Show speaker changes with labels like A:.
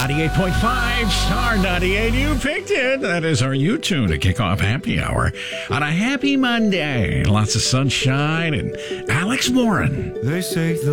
A: 98.5 Star 98. You picked it. That is our U-tune to kick off Happy Hour on a happy Monday. Lots of sunshine and Alex Morin.
B: They say the